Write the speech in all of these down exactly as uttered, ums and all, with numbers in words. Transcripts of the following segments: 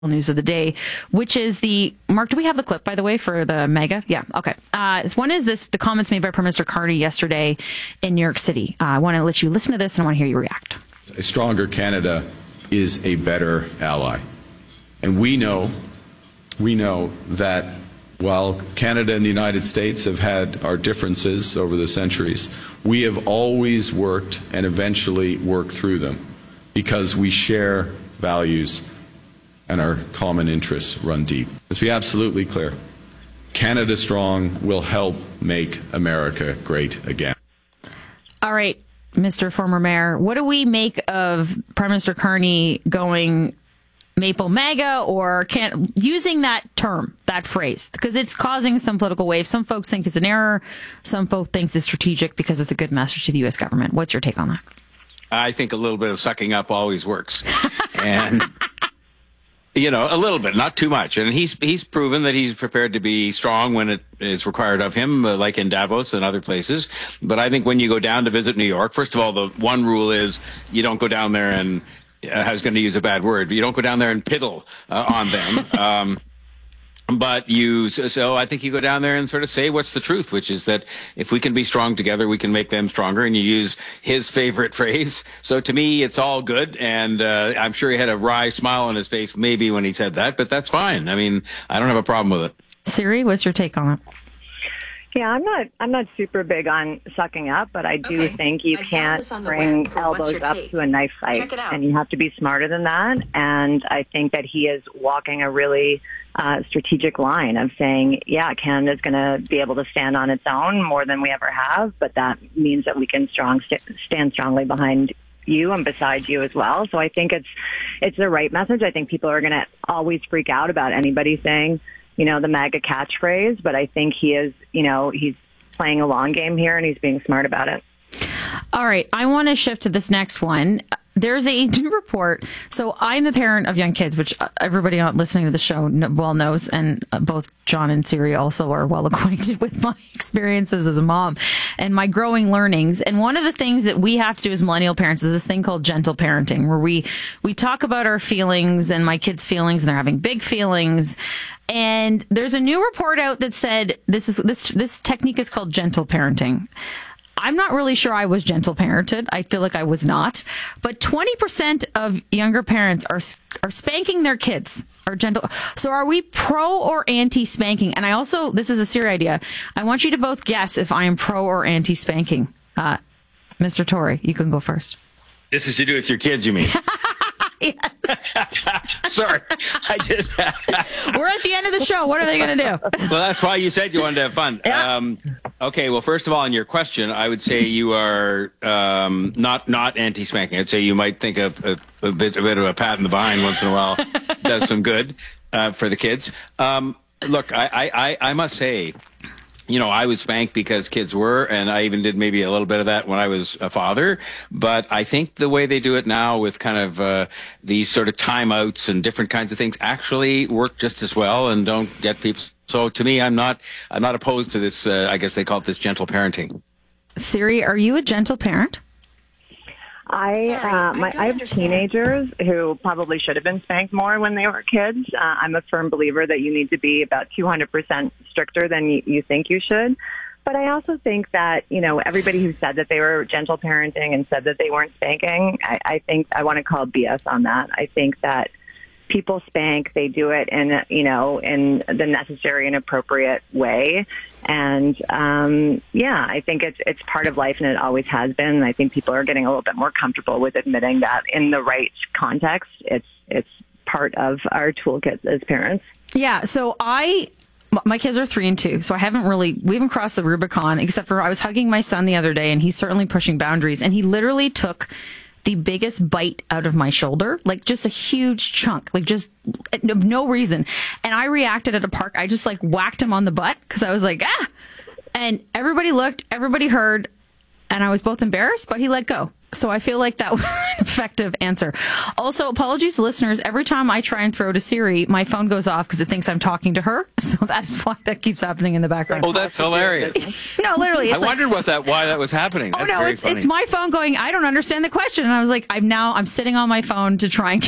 news of the day, which is the Mark. Do we have the clip, by the way, for the mega? Yeah. Okay. Uh, one is this: the comments made by Prime Minister Carney yesterday in New York City. Uh, I want to let you listen to this, and I want to hear you react. A stronger Canada is a better ally, and we know, we know that while Canada and the United States have had our differences over the centuries, we have always worked and eventually worked through them because we share values and our common interests run deep. Let's be absolutely clear. Canada Strong will help make America great again. All right, Mister Former Mayor, what do we make of Prime Minister Carney going Maple MAGA, or can't using that term, that phrase, because it's causing some political waves? Some folks think it's an error. Some folks think it's strategic because it's a good message to the U S government. What's your take on that? I think a little bit of sucking up always works. And you know, a little bit, not too much. And he's he's proven that he's prepared to be strong when it is required of him, uh, like in Davos and other places. But I think when you go down to visit New York, first of all, the one rule is you don't go down there and, uh, I was going to use a bad word, but you don't go down there and piddle uh, on them. Um, But you, so I think you go down there and sort of say what's the truth, which is that if we can be strong together, we can make them stronger. And you use his favorite phrase. So to me, it's all good. And uh, I'm sure he had a wry smile on his face maybe when he said that, but that's fine. I mean, I don't have a problem with it. Siri, what's your take on it? Yeah, I'm not. I'm not super big on sucking up, but I do Okay. think you I can't bring elbows up to a knife fight, and you have to be smarter than that. And I think that he is walking a really uh, strategic line of saying, "Yeah, Canada's going to be able to stand on its own more than we ever have, but that means that we can strong st- stand strongly behind you and beside you as well." So I think it's it's the right message. I think people are going to always freak out about anybody saying, you know, the MAGA catchphrase, but I think he is, you know, he's playing a long game here and he's being smart about it. All right. I want to shift to this next one. There's a new report. So I'm a parent of young kids, which everybody on listening to the show well knows, and both John and Siri also are well acquainted with my experiences as a mom and my growing learnings. And one of the things that we have to do as millennial parents is this thing called gentle parenting, where we, we talk about our feelings and my kids' feelings, and they're having big feelings. And there's a new report out that said this is this this technique is called gentle parenting. I'm not really sure I was gentle parented. I feel like I was not. But twenty percent of younger parents are are spanking their kids, are gentle. So are we pro or anti spanking? And I also, this is a Siri idea, I want you to both guess if I am pro or anti spanking. Uh, Mister Tory, you can go first. This is to do with your kids, you mean? Yes. Sorry. I just. We're at the end of the show. What are they going to do? Well, that's why you said you wanted to have fun. Yeah. Um, okay. Well, first of all, on your question, I would say you are um, not not anti-spanking. I'd say you might think of a, a bit a bit of a pat in the behind once in a while does some good uh, for the kids. Um, look, I, I, I must say, you know, I was spanked because kids were, and I even did maybe a little bit of that when I was a father. But I think the way they do it now with kind of uh, these sort of timeouts and different kinds of things actually work just as well and don't get people. So to me, I'm not, I'm not opposed to this. Uh, I guess they call it this gentle parenting. Siri, are you a gentle parent? I, Sorry, uh, my, I don't I have understand. teenagers who probably should have been spanked more when they were kids. Uh, I'm a firm believer that you need to be about two hundred percent stricter than you, you think you should. But I also think that, you know, everybody who said that they were gentle parenting and said that they weren't spanking, I, I think I want to call B S on that. I think that people spank, they do it in, you know, in the necessary and appropriate way. And, um, yeah, I think it's, it's part of life and it always has been. And I think people are getting a little bit more comfortable with admitting that in the right context, it's, it's part of our toolkit as parents. Yeah. So I, my kids are three and two, so I haven't really, we haven't crossed the Rubicon, except for I was hugging my son the other day and he's certainly pushing boundaries, and he literally took the biggest bite out of my shoulder, like just a huge chunk, like just of no reason. And I reacted at a park. I just like whacked him on the butt because I was like, ah, and everybody looked, everybody heard, and I was both embarrassed, but he let go. So I feel like that was an effective answer. Also, apologies to listeners. Every time I try and throw to Siri, my phone goes off because it thinks I'm talking to her. So that's why that keeps happening in the background. Oh, that's hilarious. No, literally. It's I like, wondered what that why that was happening. oh That's no, very it's funny. it's my phone going, I don't understand the question. And I was like, I'm now I'm sitting on my phone to try and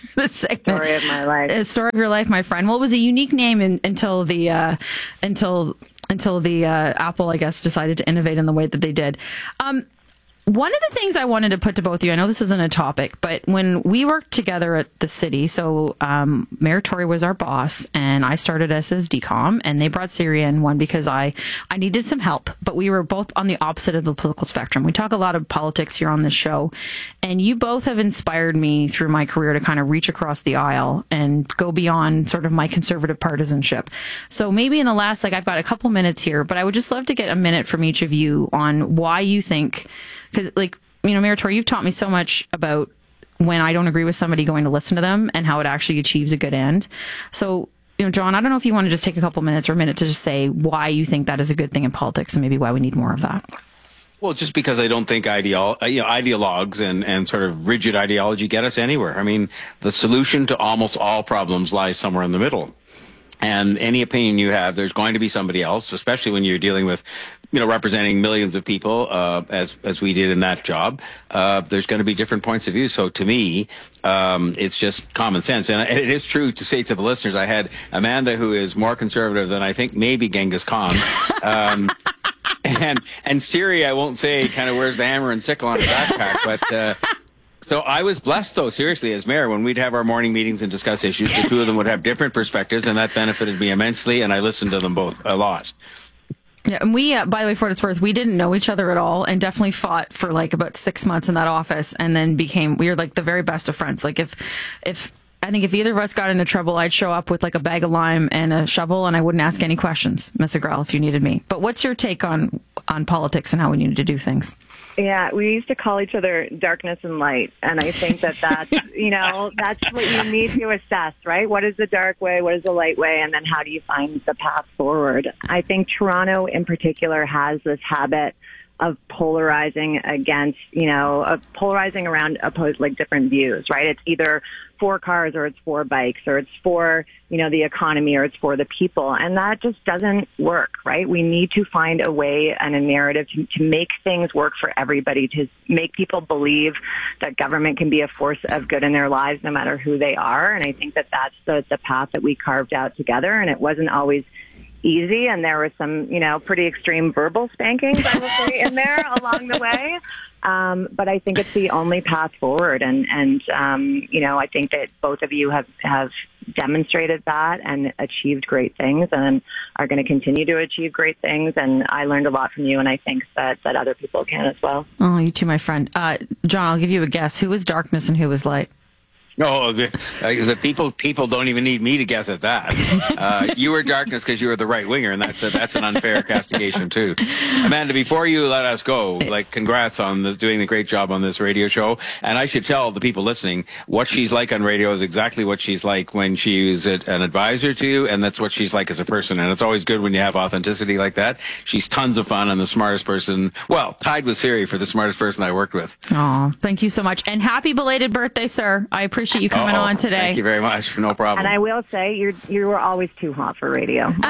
this segment. Story of my life. A story of your life, my friend. Well, it was a unique name in, until the uh, until until the uh, Apple, I guess, decided to innovate in the way that they did. Um, One of the things I wanted to put to both of you, I know this isn't a topic, but when we worked together at the city, so um, Mayor Tory was our boss, and I started as his D COM, and they brought Siri in, one, because I, I needed some help, but we were both on the opposite of the political spectrum. We talk a lot of politics here on this show, and you both have inspired me through my career to kind of reach across the aisle and go beyond sort of my conservative partisanship. So maybe in the last, like I've got a couple minutes here, but I would just love to get a minute from each of you on why you think... Because, like, you know, Mayor Tory, you've taught me so much about when I don't agree with somebody, going to listen to them and how it actually achieves a good end. So, you know, John, I don't know if you want to just take a couple minutes or a minute to just say why you think that is a good thing in politics and maybe why we need more of that. Well, just because I don't think ideal, you know, ideologues and, and sort of rigid ideology get us anywhere. I mean, the solution to almost all problems lies somewhere in the middle. And any opinion you have, there's going to be somebody else, especially when you're dealing with, you know, representing millions of people, uh, as, as we did in that job. Uh, there's going to be different points of view. So to me, um, it's just common sense. And it is true to say to the listeners, I had Amanda, who is more conservative than I think maybe Genghis Khan. Um, and, and Siri, I won't say, kind of wears the hammer and sickle on her backpack, but, uh, so I was blessed, though, seriously, as mayor, when we'd have our morning meetings and discuss issues, the two of them would have different perspectives, and that benefited me immensely, and I listened to them both a lot. Yeah, and we, uh, by the way, for what it's worth, we didn't know each other at all and definitely fought for like about six months in that office and then became, we were like the very best of friends. Like if, if, I think if either of us got into trouble, I'd show up with like a bag of lime and a shovel and I wouldn't ask any questions, Miss Agrell, if you needed me. But what's your take on, on politics and how we need to do things? Yeah, we used to call each other darkness and light. And I think that that's, you know, that's what you need to assess, right? What is the dark way? What is the light way? And then how do you find the path forward? I think Toronto in particular has this habit of polarizing against, you know, of polarizing around opposed, like different views, right? It's either for cars or it's for bikes or it's for, you know, the economy or it's for the people. And that just doesn't work, right? We need to find a way and a narrative to, to make things work for everybody, to make people believe that government can be a force of good in their lives no matter who they are. And I think that that's the, the path that we carved out together. And it wasn't always easy, and there were some, you know, pretty extreme verbal spankings, I would say, in there along the way. Um, but I think it's the only path forward, and and um, you know, I think that both of you have have demonstrated that and achieved great things, and are going to continue to achieve great things. And I learned a lot from you, and I think that that other people can as well. Oh, you too, my friend. Uh, John, I'll give you a guess. Who was darkness and who was light? No, the, uh, the people people don't even need me to guess at that. Uh, you were darkness because you were the right winger, and that's a, that's an unfair castigation too. Amanda, before you let us go, like, congrats on the, doing the great job on this radio show. And I should tell the people listening, what she's like on radio is exactly what she's like when she's a, an advisor to you, and that's what she's like as a person. And it's always good when you have authenticity like that. She's tons of fun and the smartest person. Well, tied with Siri for the smartest person I worked with. Oh, thank you so much, and happy belated birthday, sir. I appreciate. Appreciate you coming Uh-oh. on today. Thank you very much. No problem. And I will say, you're you were always too hot for radio. And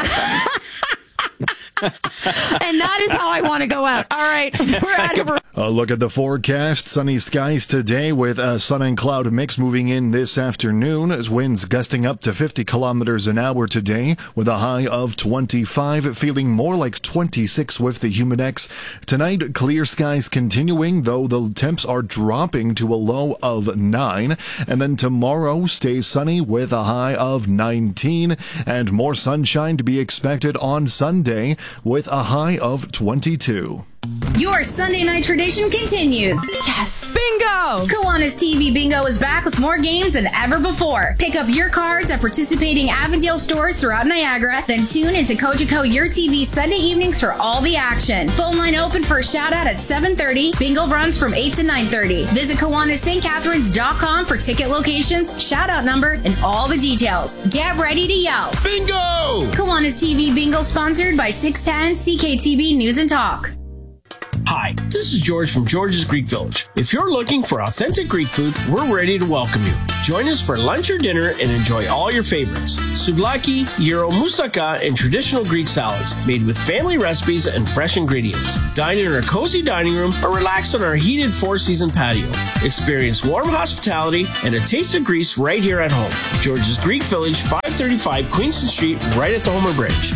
that is how I want to go out. All right, we're out of. A look at the forecast. Sunny skies today with a sun and cloud mix moving in this afternoon as winds gusting up to fifty kilometers an hour today with a high of twenty-five, feeling more like twenty-six with the Humidex. Tonight, clear skies continuing, though the temps are dropping to a low of nine. And then tomorrow stays sunny with a high of nineteen and more sunshine to be expected on Sunday with a high of twenty-two. Your Sunday night tradition continues. Yes! Bingo! Kiwanis T V Bingo is back with more games than ever before. Pick up your cards at participating Avondale stores throughout Niagara, then tune into Cogeco Your T V Sunday evenings for all the action. Phone line open for a shout out at seven thirty. Bingo runs from eight to nine thirty. Visit Kiwanis St Catharines dot com for ticket locations, shout out number, and all the details. Get ready to yell. Bingo! Kiwanis T V Bingo sponsored by six ten C K T B News and Talk. Hi, this is George from George's Greek Village. If you're looking for authentic Greek food, we're ready to welcome you. Join us for lunch or dinner and enjoy all your favorites. Souvlaki, gyro, moussaka, and traditional Greek salads made with family recipes and fresh ingredients. Dine in our cozy dining room or relax on our heated four-season patio. Experience warm hospitality and a taste of Greece right here at home. George's Greek Village, five thirty-five Queenston Street, right at the Homer Bridge.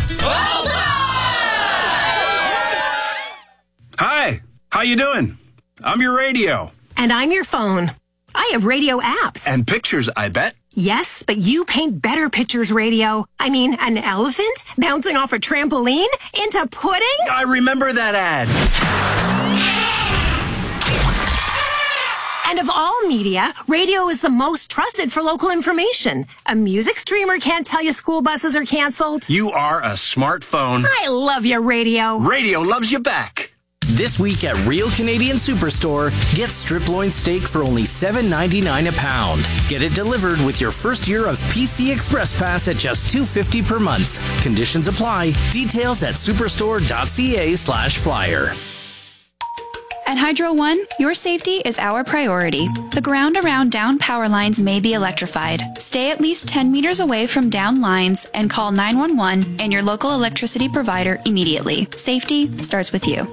Hi, how you doing? I'm your radio. And I'm your phone. I have radio apps. And pictures, I bet. Yes, but you paint better pictures, radio. I mean, an elephant bouncing off a trampoline into pudding? I remember that ad. And of all media, radio is the most trusted for local information. A music streamer can't tell you school buses are canceled. You are a smartphone. I love you, radio. Radio loves you back. This week at Real Canadian Superstore, get strip loin steak for only seven ninety-nine a pound. Get it delivered with your first year of P C Express Pass at just two fifty per month. Conditions apply. Details at superstore.ca slash flyer. At Hydro One, your safety is our priority. The ground around down power lines may be electrified. Stay at least ten meters away from down lines and call nine one one and your local electricity provider immediately. Safety starts with you.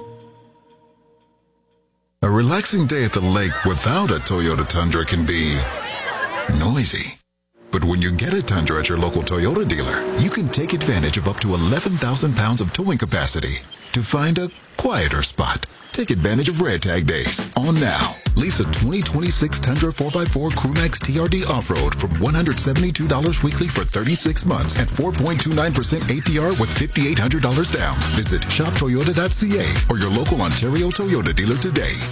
A relaxing day at the lake without a Toyota Tundra can be noisy. But when you get a Tundra at your local Toyota dealer, you can take advantage of up to eleven thousand pounds of towing capacity to find a quieter spot. Take advantage of Red Tag Days on now. Lease a twenty twenty-six Tundra four by four Crewmax T R D Off-Road from one hundred seventy-two dollars weekly for thirty-six months at four point two nine percent A P R with five thousand eight hundred dollars down. Visit shop toyota dot c a or your local Ontario Toyota dealer today.